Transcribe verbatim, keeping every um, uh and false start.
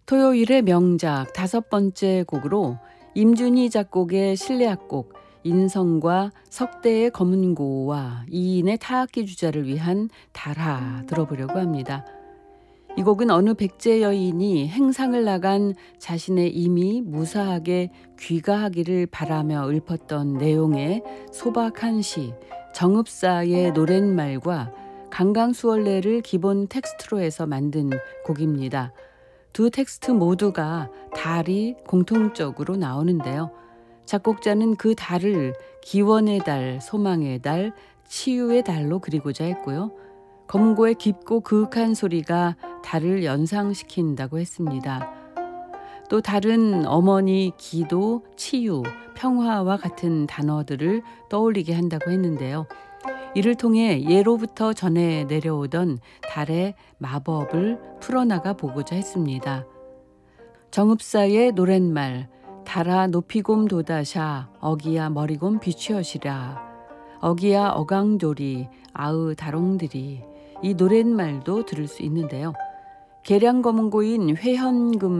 토요일의 명작 다섯 번째 곡으로 임준희 작곡의 실내악곡 인성과 석대의 검은고와 이인의 타악기 주자를 위한 달하 들어보려고 합니다. 이 곡은 어느 백제 여인이 행상을 나간 자신의 임이 무사하게 귀가하기를 바라며 읊었던 내용의 소박한 시 정읍사의 노랫말과 강강수월래를 기본 텍스트로 해서 만든 곡입니다. 두 텍스트 모두가 달이 공통적으로 나오는데요. 작곡자는 그 달을 기원의 달, 소망의 달, 치유의 달로 그리고자 했고요. 검고의 깊고 그윽한 소리가 달을 연상시킨다고 했습니다. 또 달은 어머니, 기도, 치유, 평화와 같은 단어들을 떠올리게 한다고 했는데요. 이를 통해 예로부터 전해 내려오던 달의 마법을 풀어나가 보고자 했습니다. 정읍사의 노랫말 달아 높이곰 도다샤 어기야 머리곰 비추어시라 어기야 어강돌이 아으 다롱들이 이 노랫말도 들을 수 있는데요. 계량검은고인 회현금